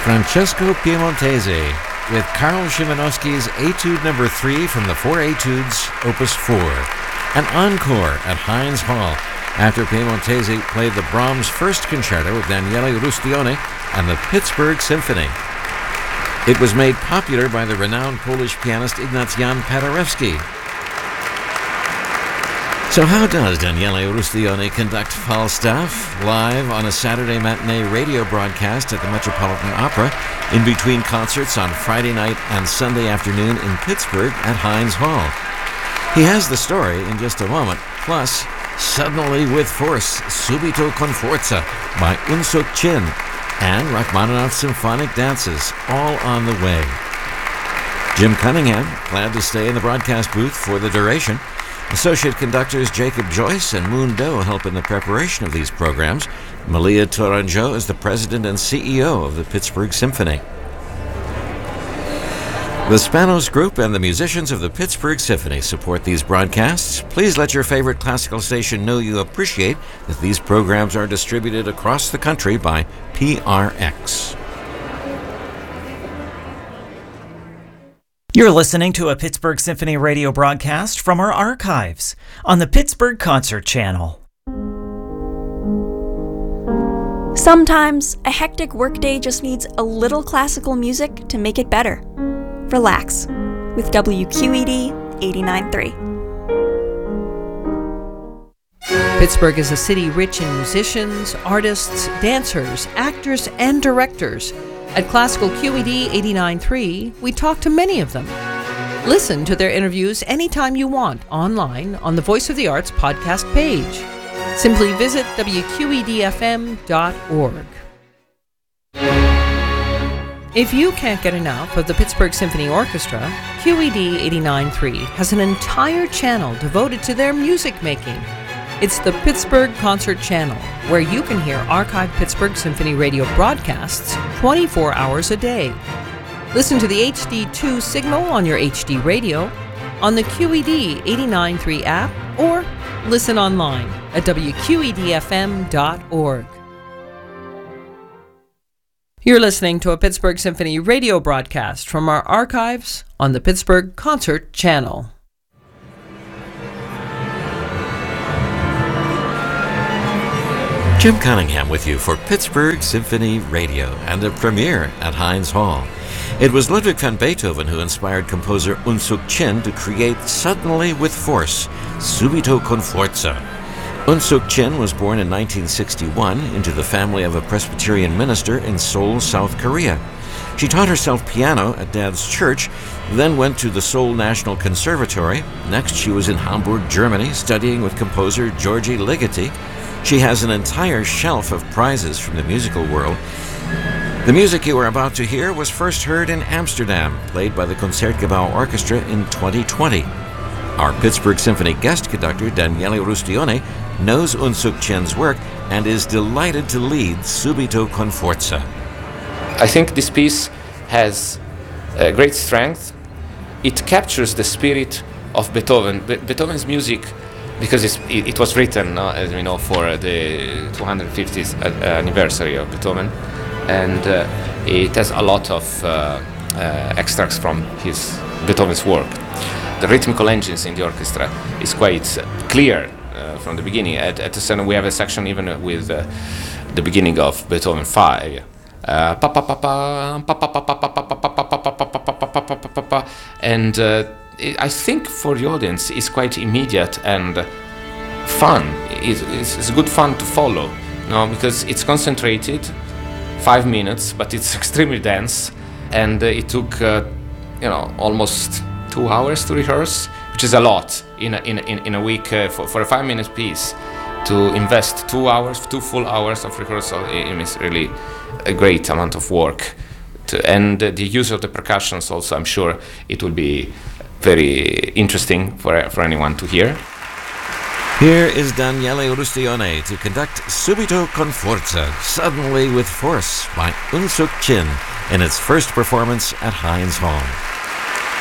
Francesco Piemontese with Karl Szymanowski's Etude Number 3 from the Four Etudes, Opus 4. An encore at Heinz Hall after Piemontese played the Brahms First Concerto with Daniele Rustione and the Pittsburgh Symphony. It was made popular by the renowned Polish pianist Ignacy Jan Paderewski. So how does Daniele Rustione conduct Falstaff live on a Saturday matinee radio broadcast at the Metropolitan Opera in between concerts on Friday night and Sunday afternoon in Pittsburgh at Heinz Hall? He has the story in just a moment, plus Suddenly with Force, Subito con Forza by Unsuk Chin, and Rachmaninoff's Symphonic Dances, all on the way. Jim Cunningham, glad to stay in the broadcast booth for the duration. Associate conductors Jacob Joyce and Moon Do help in the preparation of these programs. Malia Tourangeau is the president and CEO of the Pittsburgh Symphony. The Spanos Group and the musicians of the Pittsburgh Symphony support these broadcasts. Please let your favorite classical station know you appreciate that these programs are distributed across the country by PRX. You're listening to a Pittsburgh Symphony radio broadcast from our archives on the Pittsburgh Concert Channel. Sometimes a hectic workday just needs a little classical music to make it better. Relax with WQED 89.3. Pittsburgh is a city rich in musicians, artists, dancers, actors, and directors. At Classical QED 89.3, we talk to many of them. Listen to their interviews anytime you want online on the Voice of the Arts podcast page. Simply visit wqedfm.org. If you can't get enough of the Pittsburgh Symphony Orchestra, QED 89.3 has an entire channel devoted to their music making. It's the Pittsburgh Concert Channel, where you can hear archived Pittsburgh Symphony radio broadcasts 24 hours a day. Listen to the HD2 signal on your HD radio, on the QED 89.3 app, or listen online at wqedfm.org. You're listening to a Pittsburgh Symphony radio broadcast from our archives on the Pittsburgh Concert Channel. Jim Cunningham with you for Pittsburgh Symphony Radio and a premiere at Heinz Hall. It was Ludwig van Beethoven who inspired composer Unsuk Chin to create Suddenly with Force, Subito con Forza. Unsuk Chin was born in 1961 into the family of a Presbyterian minister in Seoul, South Korea. She taught herself piano at Dad's church, then went to the Seoul National Conservatory. Next, she was in Hamburg, Germany, studying with composer György Ligeti. She has an entire shelf of prizes from the musical world. The music you are about to hear was first heard in Amsterdam, played by the Concertgebouw Orchestra in 2020. Our Pittsburgh Symphony guest conductor, Daniele Rustione, knows Unsuk Chin's work and is delighted to lead Subito con Forza. I think this piece has great strength. It captures the spirit of Beethoven. Beethoven's music, because it was written, as we know, for the 250th anniversary of Beethoven, and it has a lot of extracts from Beethoven's work. The rhythmical engines in the orchestra is quite clear from the beginning. At the center, we have a section even with the beginning of Beethoven 5. And I think for the audience it's quite immediate and fun. It's good fun to follow, because it's concentrated, 5 minutes, but it's extremely dense, and it took almost 2 hours to rehearse, which is a lot in a week for a 5-minute piece. To invest 2 full hours of rehearsal, is really a great amount of work. And the use of the percussions also, I'm sure it will be very interesting for anyone to hear. Here is Daniele Rustione to conduct Subito con Forza, Suddenly with Force by Unsuk Chin in its first performance at Heinz Hall.